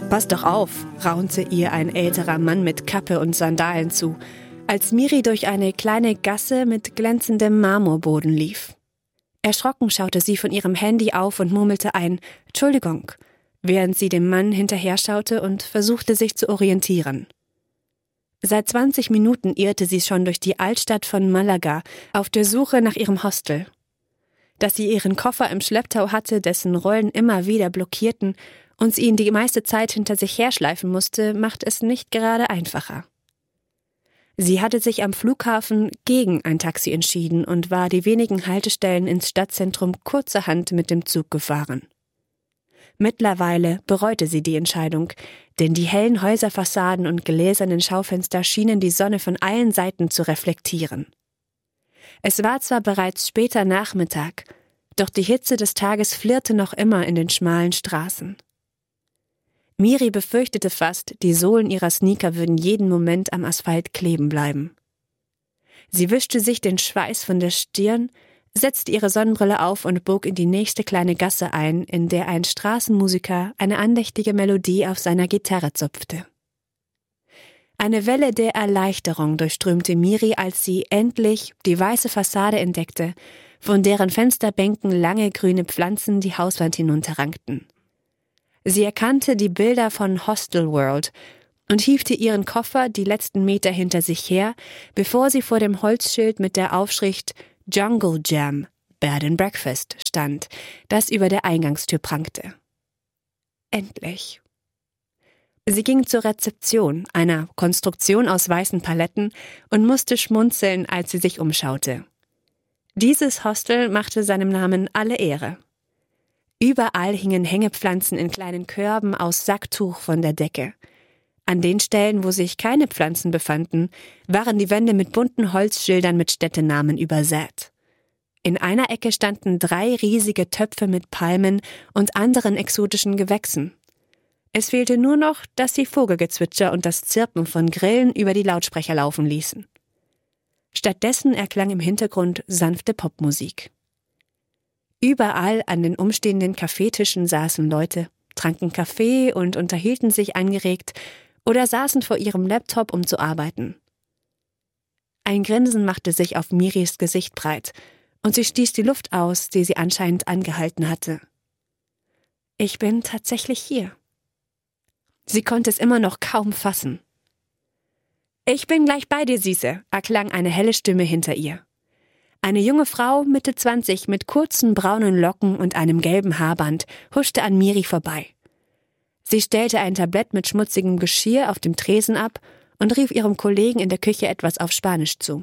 Pass doch auf, raunte ihr ein älterer Mann mit Kappe und Sandalen zu, als Miri durch eine kleine Gasse mit glänzendem Marmorboden lief. Erschrocken schaute sie von ihrem Handy auf und murmelte ein »Entschuldigung«, während sie dem Mann hinterher schaute und versuchte, sich zu orientieren. Seit 20 Minuten irrte sie schon durch die Altstadt von Malaga auf der Suche nach ihrem Hostel. Dass sie ihren Koffer im Schlepptau hatte, dessen Rollen immer wieder blockierten und sie ihn die meiste Zeit hinter sich herschleifen musste, macht es nicht gerade einfacher. Sie hatte sich am Flughafen gegen ein Taxi entschieden und war die wenigen Haltestellen ins Stadtzentrum kurzerhand mit dem Zug gefahren. Mittlerweile bereute sie die Entscheidung, denn die hellen Häuserfassaden und gläsernen Schaufenster schienen die Sonne von allen Seiten zu reflektieren. Es war zwar bereits später Nachmittag, doch die Hitze des Tages flirrte noch immer in den schmalen Straßen. Miri befürchtete fast, die Sohlen ihrer Sneaker würden jeden Moment am Asphalt kleben bleiben. Sie wischte sich den Schweiß von der Stirn, setzte ihre Sonnenbrille auf und bog in die nächste kleine Gasse ein, in der ein Straßenmusiker eine andächtige Melodie auf seiner Gitarre zupfte. Eine Welle der Erleichterung durchströmte Miri, als sie endlich die weiße Fassade entdeckte, von deren Fensterbänken lange grüne Pflanzen die Hauswand hinunterrankten. Sie erkannte die Bilder von Hostel World und hiefte ihren Koffer die letzten Meter hinter sich her, bevor sie vor dem Holzschild mit der Aufschrift Jungle Jam, Bed and Breakfast stand, das über der Eingangstür prangte. Endlich. Sie ging zur Rezeption, einer Konstruktion aus weißen Paletten, und musste schmunzeln, als sie sich umschaute. Dieses Hostel machte seinem Namen alle Ehre. Überall hingen Hängepflanzen in kleinen Körben aus Sacktuch von der Decke. An den Stellen, wo sich keine Pflanzen befanden, waren die Wände mit bunten Holzschildern mit Städtenamen übersät. In einer Ecke standen 3 riesige Töpfe mit Palmen und anderen exotischen Gewächsen. Es fehlte nur noch, dass sie Vogelgezwitscher und das Zirpen von Grillen über die Lautsprecher laufen ließen. Stattdessen erklang im Hintergrund sanfte Popmusik. Überall an den umstehenden Kaffeetischen saßen Leute, tranken Kaffee und unterhielten sich angeregt oder saßen vor ihrem Laptop, um zu arbeiten. Ein Grinsen machte sich auf Miris Gesicht breit und sie stieß die Luft aus, die sie anscheinend angehalten hatte. Ich bin tatsächlich hier. Sie konnte es immer noch kaum fassen. Ich bin gleich bei dir, Süße, erklang eine helle Stimme hinter ihr. Eine junge Frau, Mitte 20, mit kurzen braunen Locken und einem gelben Haarband, huschte an Miri vorbei. Sie stellte ein Tablett mit schmutzigem Geschirr auf dem Tresen ab und rief ihrem Kollegen in der Küche etwas auf Spanisch zu.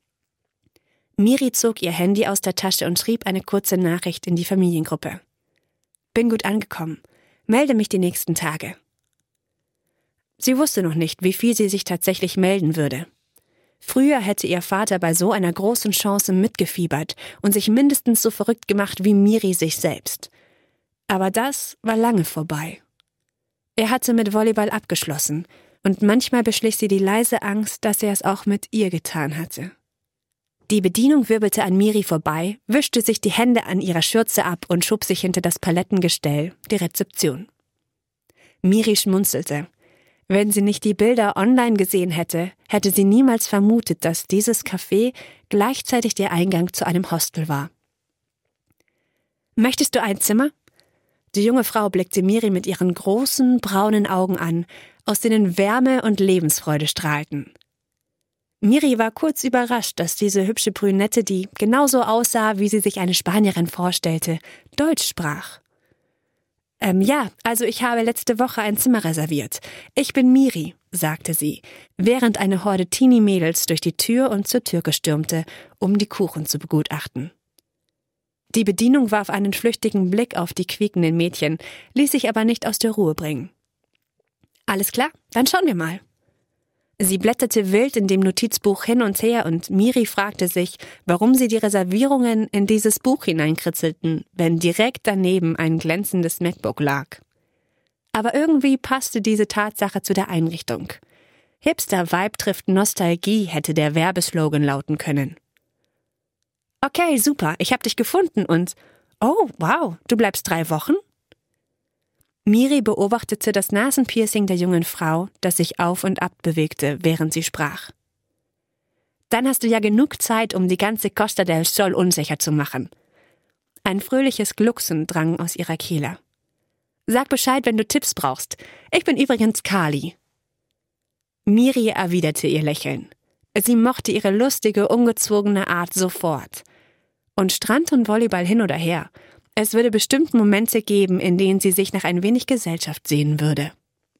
Miri zog ihr Handy aus der Tasche und schrieb eine kurze Nachricht in die Familiengruppe. Bin gut angekommen. Melde mich die nächsten Tage. Sie wusste noch nicht, wie viel sie sich tatsächlich melden würde. Früher hätte ihr Vater bei so einer großen Chance mitgefiebert und sich mindestens so verrückt gemacht wie Miri sich selbst. Aber das war lange vorbei. Er hatte mit Volleyball abgeschlossen und manchmal beschlich sie die leise Angst, dass er es auch mit ihr getan hatte. Die Bedienung wirbelte an Miri vorbei, wischte sich die Hände an ihrer Schürze ab und schob sich hinter das Palettengestell, die Rezeption. Miri schmunzelte. Wenn sie nicht die Bilder online gesehen hätte, hätte sie niemals vermutet, dass dieses Café gleichzeitig der Eingang zu einem Hostel war. »Möchtest du ein Zimmer?« Die junge Frau blickte Miri mit ihren großen, braunen Augen an, aus denen Wärme und Lebensfreude strahlten. Miri war kurz überrascht, dass diese hübsche Brünette, die genauso aussah, wie sie sich eine Spanierin vorstellte, Deutsch sprach. Ja, also ich habe letzte Woche ein Zimmer reserviert. Ich bin Miri«, sagte sie, während eine Horde Teenie-Mädels durch die Tür und zur Tür stürmte, um die Kuchen zu begutachten. Die Bedienung warf einen flüchtigen Blick auf die quiekenden Mädchen, ließ sich aber nicht aus der Ruhe bringen. »Alles klar, dann schauen wir mal.« Sie blätterte wild in dem Notizbuch hin und her und Miri fragte sich, warum sie die Reservierungen in dieses Buch hineinkritzelten, wenn direkt daneben ein glänzendes MacBook lag. Aber irgendwie passte diese Tatsache zu der Einrichtung. Hipster-Vibe trifft Nostalgie, hätte der Werbeslogan lauten können. »Okay, super, ich hab dich gefunden und... Oh, wow, du bleibst 3 Wochen?« Miri beobachtete das Nasenpiercing der jungen Frau, das sich auf und ab bewegte, während sie sprach. »Dann hast du ja genug Zeit, um die ganze Costa del Sol unsicher zu machen.« Ein fröhliches Glucksen drang aus ihrer Kehle. »Sag Bescheid, wenn du Tipps brauchst. Ich bin übrigens Kali.« Miri erwiderte ihr Lächeln. Sie mochte ihre lustige, ungezwungene Art sofort. Und Strand und Volleyball hin oder her. Es würde bestimmt Momente geben, in denen sie sich nach ein wenig Gesellschaft sehnen würde.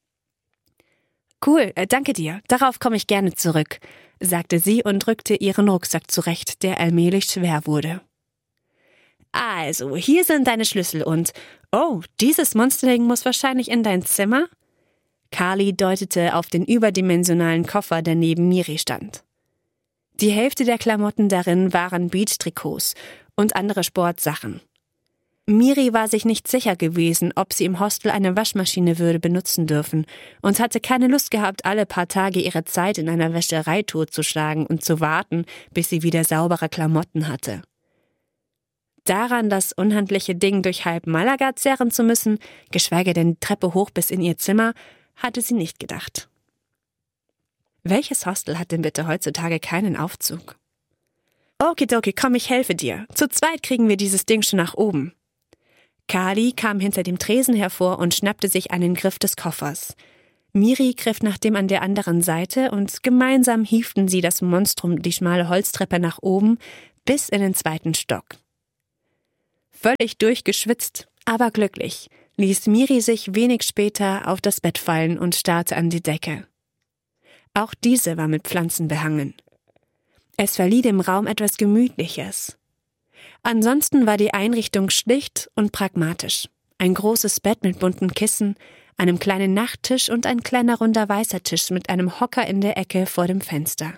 »Cool, danke dir. Darauf komme ich gerne zurück«, sagte sie und rückte ihren Rucksack zurecht, der allmählich schwer wurde. »Also, hier sind deine Schlüssel und... Oh, dieses Monsterding muss wahrscheinlich in dein Zimmer?« Kali deutete auf den überdimensionalen Koffer, der neben Miri stand. Die Hälfte der Klamotten darin waren Beach-Trikots und andere Sportsachen. Miri war sich nicht sicher gewesen, ob sie im Hostel eine Waschmaschine würde benutzen dürfen und hatte keine Lust gehabt, alle paar Tage ihre Zeit in einer Wäscherei totzuschlagen und zu warten, bis sie wieder saubere Klamotten hatte. Daran, das unhandliche Ding durch halb Malaga zerren zu müssen, geschweige denn die Treppe hoch bis in ihr Zimmer, hatte sie nicht gedacht. Welches Hostel hat denn bitte heutzutage keinen Aufzug? Okidoki, komm, ich helfe dir. Zu zweit kriegen wir dieses Ding schon nach oben. Kali kam hinter dem Tresen hervor und schnappte sich einen Griff des Koffers. Miri griff nach dem an der anderen Seite und gemeinsam hieften sie das Monstrum die schmale Holztreppe nach oben bis in den 2. Stock. Völlig durchgeschwitzt, aber glücklich, ließ Miri sich wenig später auf das Bett fallen und starrte an die Decke. Auch diese war mit Pflanzen behangen. Es verlieh dem Raum etwas Gemütliches. Ansonsten war die Einrichtung schlicht und pragmatisch. Ein großes Bett mit bunten Kissen, einem kleinen Nachttisch und ein kleiner runder weißer Tisch mit einem Hocker in der Ecke vor dem Fenster.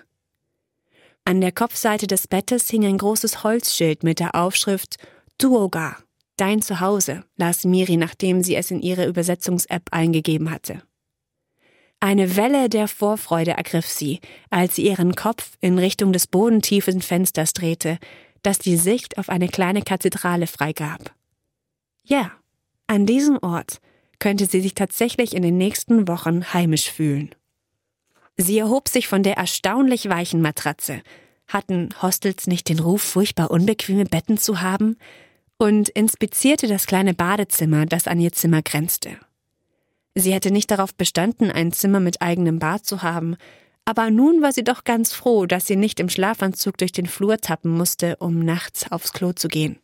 An der Kopfseite des Bettes hing ein großes Holzschild mit der Aufschrift »Tuoga«, »Dein Zuhause«, las Miri, nachdem sie es in ihre Übersetzungs-App eingegeben hatte. Eine Welle der Vorfreude ergriff sie, als sie ihren Kopf in Richtung des bodentiefen Fensters drehte, das die Sicht auf eine kleine Kathedrale freigab. Ja, an diesem Ort könnte sie sich tatsächlich in den nächsten Wochen heimisch fühlen. Sie erhob sich von der erstaunlich weichen Matratze. Hatten Hostels nicht den Ruf, furchtbar unbequeme Betten zu haben? Und inspizierte das kleine Badezimmer, das an ihr Zimmer grenzte. Sie hätte nicht darauf bestanden, ein Zimmer mit eigenem Bad zu haben, aber nun war sie doch ganz froh, dass sie nicht im Schlafanzug durch den Flur tappen musste, um nachts aufs Klo zu gehen.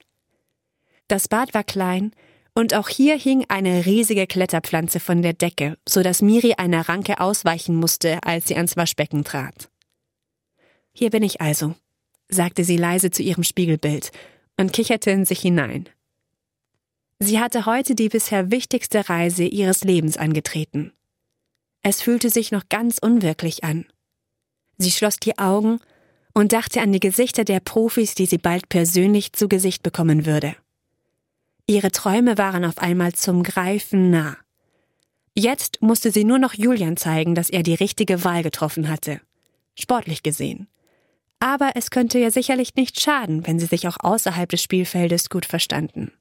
Das Bad war klein und auch hier hing eine riesige Kletterpflanze von der Decke, so dass Miri einer Ranke ausweichen musste, als sie ans Waschbecken trat. »Hier bin ich also«, sagte sie leise zu ihrem Spiegelbild und kicherte in sich hinein. Sie hatte heute die bisher wichtigste Reise ihres Lebens angetreten. Es fühlte sich noch ganz unwirklich an. Sie schloss die Augen und dachte an die Gesichter der Profis, die sie bald persönlich zu Gesicht bekommen würde. Ihre Träume waren auf einmal zum Greifen nah. Jetzt musste sie nur noch Julian zeigen, dass er die richtige Wahl getroffen hatte. Sportlich gesehen. Aber es könnte ja sicherlich nicht schaden, wenn sie sich auch außerhalb des Spielfeldes gut verstanden.